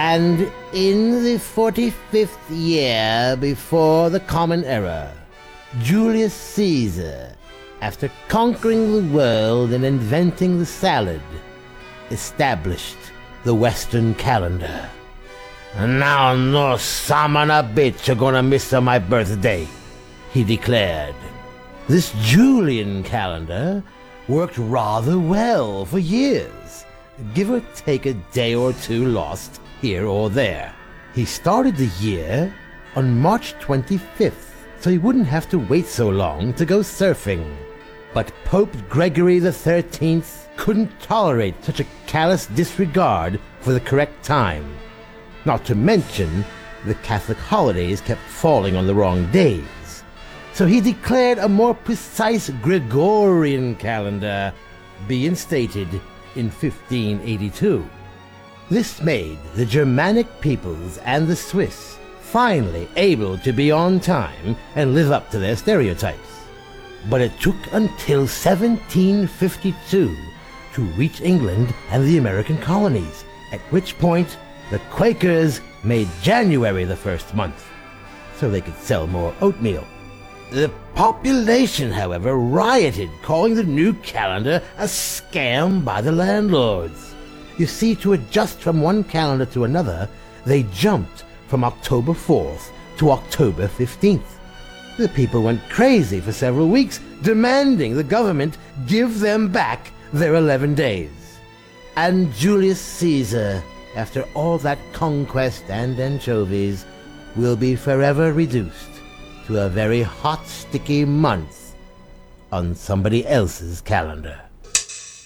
And in the 45th year before the Common Era, Julius Caesar, after conquering the world and inventing the salad, established the Western calendar. And now no son of a bitch are gonna miss my birthday, he declared. This Julian calendar worked rather well for years, give or take a day or two lost here or there. He started the year on March 25th, so he wouldn't have to wait so long to go surfing. But Pope Gregory XIII couldn't tolerate such a callous disregard for the correct time. Not to mention, the Catholic holidays kept falling on the wrong days. So he declared a more precise Gregorian calendar be instated in 1582. This made the Germanic peoples and the Swiss finally able to be on time and live up to their stereotypes. But it took until 1752 to reach England and the American colonies, at which point the Quakers made January the first month, so they could sell more oatmeal. The population, however, rioted, calling the new calendar a scam by the landlords. You see, to adjust from one calendar to another, they jumped from October 4th to October 15th. The people went crazy for several weeks, demanding the government give them back their 11 days. And Julius Caesar, after all that conquest and anchovies, will be forever reduced to a very hot, sticky month on somebody else's calendar.